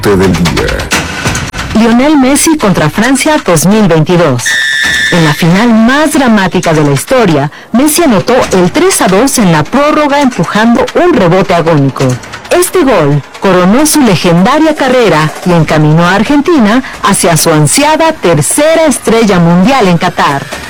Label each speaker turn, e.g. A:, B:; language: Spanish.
A: del día.
B: Lionel Messi contra Francia 2022. En la final más dramática de la historia, Messi anotó el 3-2 en la prórroga empujando un rebote agónico. Este gol coronó su legendaria carrera y encaminó a Argentina hacia su ansiada tercera estrella mundial en Qatar.